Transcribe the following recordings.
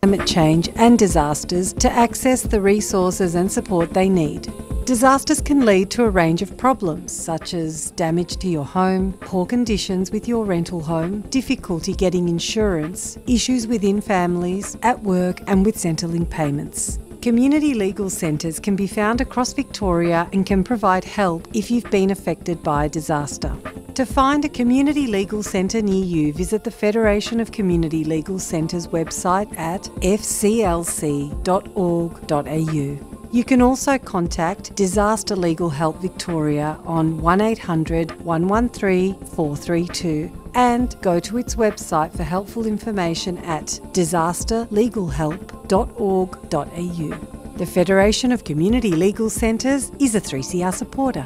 climate change and disasters to access the resources and support they need. Disasters can lead to a range of problems such as damage to your home, poor conditions with your rental home, difficulty getting insurance, issues within families, at work and with Centrelink payments. Community legal centres can be found across Victoria and can provide help if you've been affected by a disaster. To find a community legal centre near you, visit the Federation of Community Legal Centres website at fclc.org.au. You can also contact Disaster Legal Help Victoria on 1800 113 432 and go to its website for helpful information at disasterlegalhelp.org.au. The Federation of Community Legal Centres is a 3CR supporter.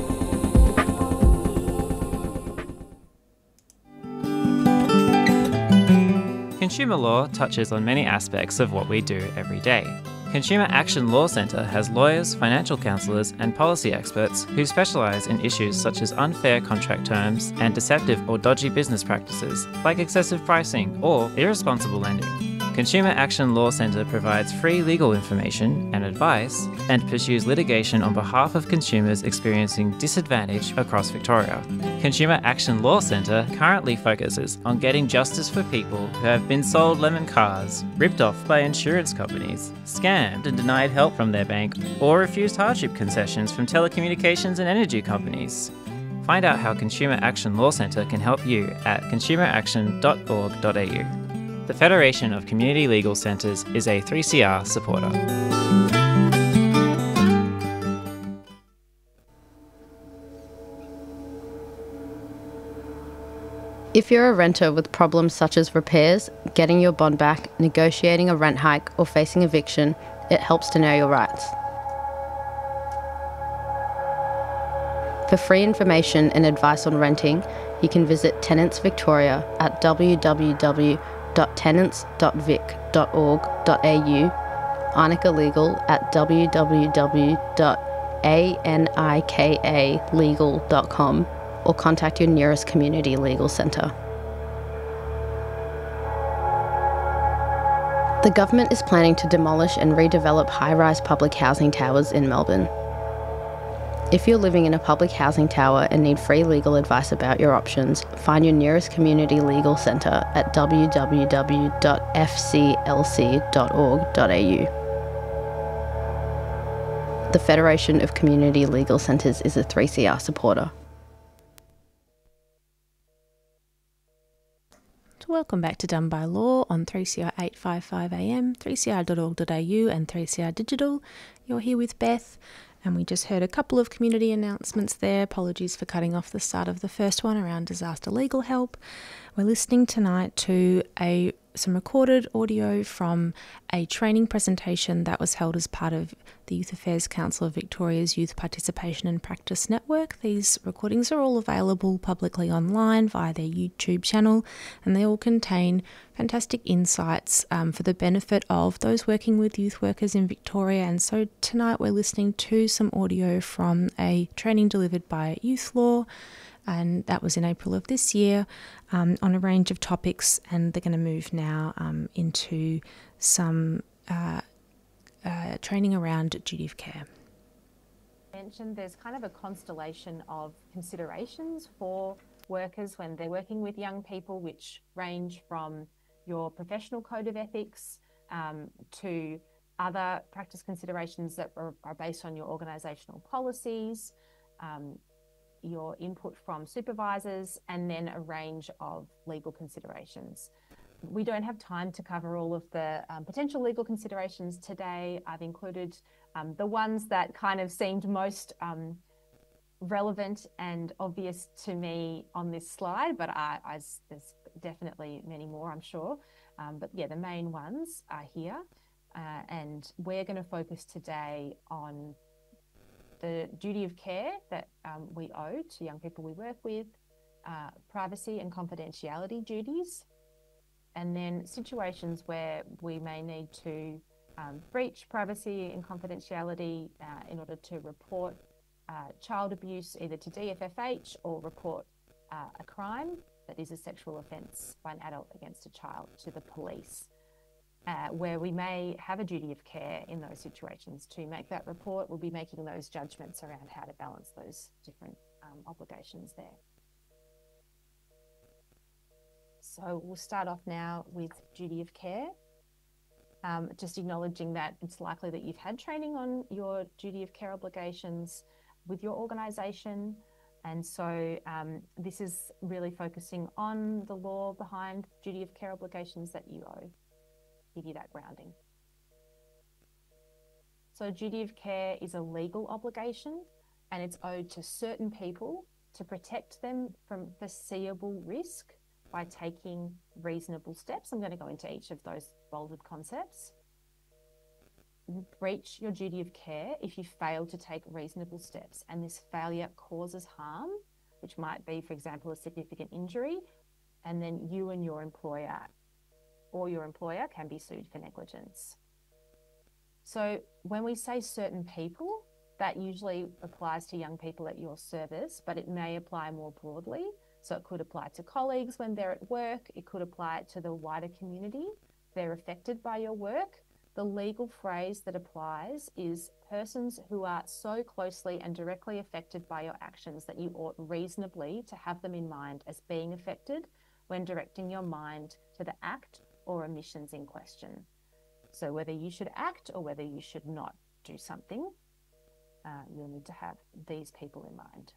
Consumer law touches on many aspects of what we do every day. Consumer Action Law Centre has lawyers, financial counsellors and policy experts who specialise in issues such as unfair contract terms and deceptive or dodgy business practices, like excessive pricing or irresponsible lending. Consumer Action Law Centre provides free legal information and advice and pursues litigation on behalf of consumers experiencing disadvantage across Victoria. Consumer Action Law Centre currently focuses on getting justice for people who have been sold lemon cars, ripped off by insurance companies, scammed and denied help from their bank, or refused hardship concessions from telecommunications and energy companies. Find out how Consumer Action Law Centre can help you at consumeraction.org.au. The Federation of Community Legal Centres is a 3CR supporter. If you're a renter with problems such as repairs, getting your bond back, negotiating a rent hike or facing eviction, it helps to know your rights. For free information and advice on renting, you can visit Tenants Victoria at www.tenants.vic.org.au, Arnica Legal at www.anikalegal.com, or contact your nearest community legal centre. The government is planning to demolish and redevelop high-rise public housing towers in Melbourne. If you're living in a public housing tower and need free legal advice about your options, find your nearest community legal centre at www.fclc.org.au. The Federation of Community Legal Centres is a 3CR supporter. Welcome back to Done by Law on 3CR 855 AM, 3cr.org.au and 3CR Digital. You're here with Beth, and we just heard a couple of community announcements there. Apologies for cutting off the start of the first one around disaster legal help. We're listening tonight to some recorded audio from a training presentation that was held as part of the Youth Affairs Council of Victoria's Youth Participation and Practice Network. These recordings are all available publicly online via their YouTube channel, and they all contain fantastic insights for the benefit of those working with youth workers in Victoria. And so tonight we're listening to some audio from a training delivered by Youth Law, and that was in April of this year, on a range of topics, and they're going to move now into some training around duty of care. Mentioned there's kind of a constellation of considerations for workers when they're working with young people, which range from your professional code of ethics to other practice considerations that are based on your organisational policies, your input from supervisors, and then a range of legal considerations. We don't have time to cover all of the potential legal considerations today. I've included the ones that kind of seemed most relevant and obvious to me on this slide, but there's definitely many more, I'm sure. But yeah, the main ones are here. And we're going to focus today on the duty of care that we owe to young people we work with, privacy and confidentiality duties, and then situations where we may need to breach privacy and confidentiality in order to report child abuse either to DFFH or report a crime that is a sexual offence by an adult against a child to the police. where we may have a duty of care in those situations. To make that report, we'll be making those judgments around how to balance those different obligations there. So we'll start off now with duty of care. Just acknowledging that it's likely that you've had training on your duty of care obligations with your organisation. And so this is really focusing on the law behind duty of care obligations that you owe, give you that grounding. So duty of care is a legal obligation, and it's owed to certain people to protect them from foreseeable risk by taking reasonable steps. I'm going to go into each of those bolded concepts. You breach your duty of care if you fail to take reasonable steps, and this failure causes harm, which might be, for example, a significant injury, and then you and your employer or your employer can be sued for negligence. So when we say certain people, that usually applies to young people at your service, but it may apply more broadly. So it could apply to colleagues when they're at work. It could apply to the wider community. They're affected by your work. The legal phrase that applies is persons who are so closely and directly affected by your actions that you ought reasonably to have them in mind as being affected when directing your mind to the act or omissions in question. So whether you should act or whether you should not do something, you'll need to have these people in mind.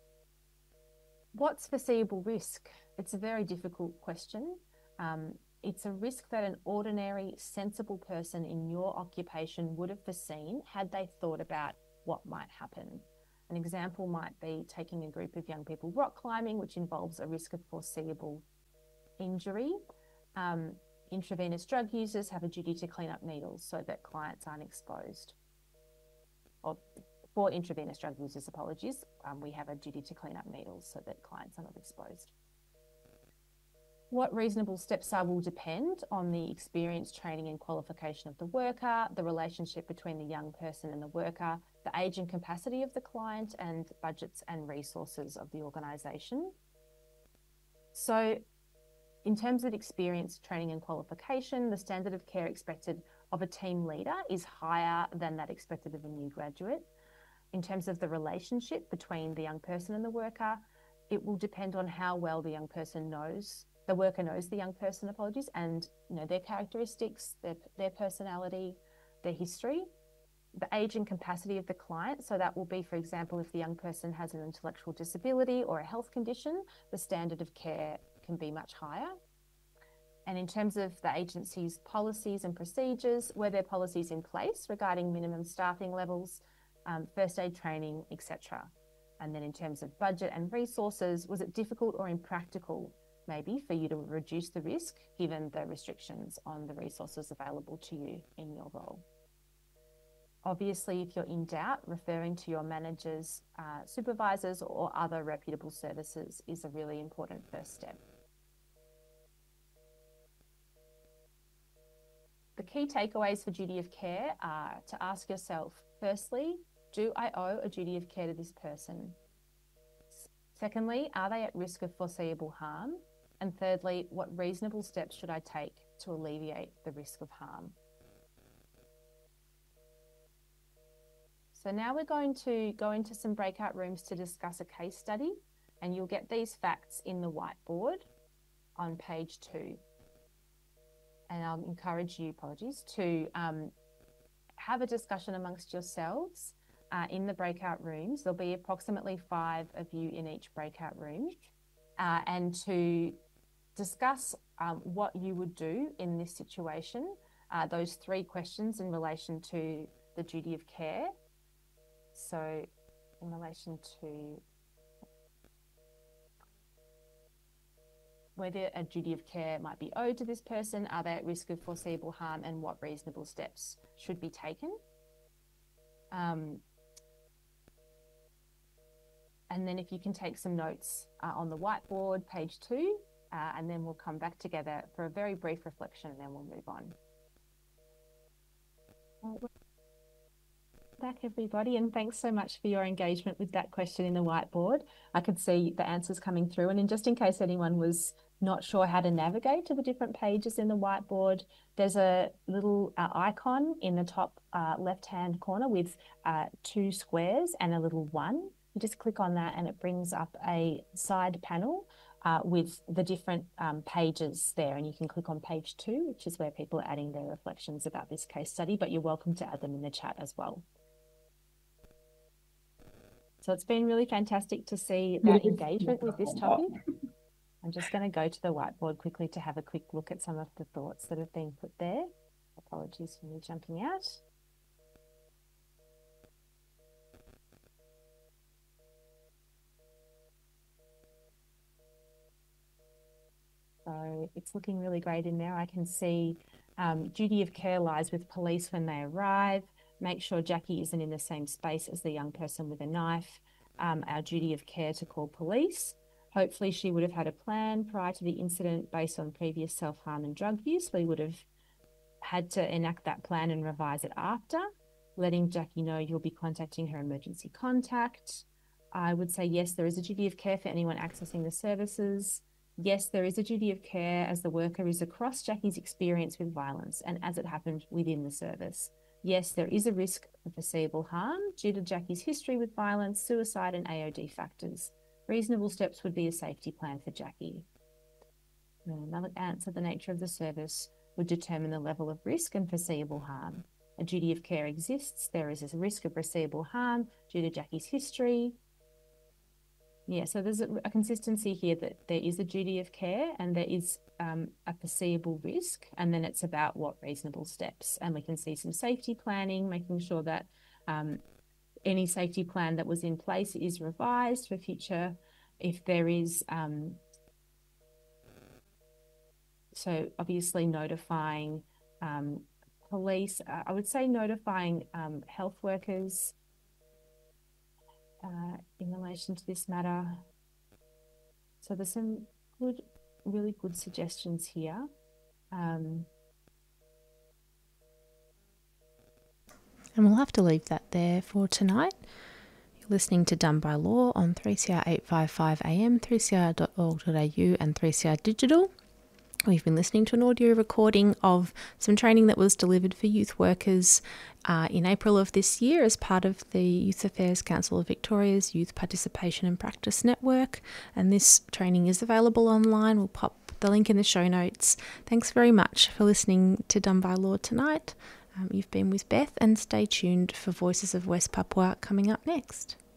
What's foreseeable risk? It's a very difficult question. It's a risk that an ordinary, sensible person in your occupation would have foreseen had they thought about what might happen. An example might be taking a group of young people rock climbing, which involves a risk of foreseeable injury. Intravenous drug users have a duty to clean up needles so that clients aren't exposed. Or for intravenous drug users, apologies, we have a duty to clean up needles so that clients are not exposed. What reasonable steps are will depend on the experience, training and qualification of the worker, the relationship between the young person and the worker, the age and capacity of the client, and budgets and resources of the organisation. So in terms of experience, training and qualification, the standard of care expected of a team leader is higher than that expected of a new graduate. In terms of the relationship between the young person and the worker, it will depend on how well the worker knows the young person, and their characteristics, their personality, their history, the age and capacity of the client. So that will be, for example, if the young person has an intellectual disability or a health condition, the standard of care can be much higher. And in terms of the agency's policies and procedures, were there policies in place regarding minimum staffing levels, first aid training, etc. And then in terms of budget and resources, was it difficult or impractical maybe for you to reduce the risk given the restrictions on the resources available to you in your role? Obviously, if you're in doubt, referring to your managers, supervisors or other reputable services is a really important first step. The key takeaways for duty of care are to ask yourself, firstly, do I owe a duty of care to this person? Secondly, are they at risk of foreseeable harm? And thirdly, what reasonable steps should I take to alleviate the risk of harm? So now we're going to go into some breakout rooms to discuss a case study, and you'll get these facts in the whiteboard on page 2. And I'll encourage you, to have a discussion amongst yourselves in the breakout rooms. There'll be approximately 5 of you in each breakout room, and to discuss what you would do in this situation, those 3 questions in relation to the duty of care. So in relation to whether a duty of care might be owed to this person, are they at risk of foreseeable harm, and what reasonable steps should be taken. And then if you can take some notes on the whiteboard, page 2, and then we'll come back together for a very brief reflection and then we'll move on. Back everybody, and thanks so much for your engagement with that question in the whiteboard. I could see the answers coming through, and just in case anyone was not sure how to navigate to the different pages in the whiteboard, there's a little icon in the top left-hand corner with 2 squares and a little 1. You just click on that and it brings up a side panel with the different pages there, and you can click on page 2, which is where people are adding their reflections about this case study, but you're welcome to add them in the chat as well. So it's been really fantastic to see that engagement with this topic. I'm just going to go to the whiteboard quickly to have a quick look at some of the thoughts that have been put there. Apologies for me jumping out. So it's looking really great in there. I can see duty of care lies with police when they arrive. Make sure Jackie isn't in the same space as the young person with a knife. Our duty of care to call police. Hopefully she would have had a plan prior to the incident based on previous self-harm and drug use. We would have had to enact that plan and revise it after, letting Jackie know you'll be contacting her emergency contact. I would say, yes, there is a duty of care for anyone accessing the services. Yes, there is a duty of care as the worker is across Jackie's experience with violence and as it happened within the service. Yes, there is a risk of foreseeable harm due to Jackie's history with violence, suicide and AOD factors. Reasonable steps would be a safety plan for Jackie. Another answer, the nature of the service would determine the level of risk and foreseeable harm. A duty of care exists. There is a risk of foreseeable harm due to Jackie's history. Yeah, so there's a consistency here that there is a duty of care and there is a foreseeable risk, and then it's about what reasonable steps. And we can see some safety planning, making sure that any safety plan that was in place is revised for future if there is. So obviously notifying police, I would say notifying health workers in relation to this matter. So there's some really good suggestions here. And we'll have to leave that there for tonight. You're listening to Done by Law on 3CR 855 AM, 3cr.org.au and 3CR Digital. We've been listening to an audio recording of some training that was delivered for youth workers in April of this year as part of the Youth Affairs Council of Victoria's Youth Participation and Practice Network. And this training is available online. We'll pop the link in the show notes. Thanks very much for listening to Done by Law tonight. You've been with Beth, and stay tuned for Voices of West Papua coming up next.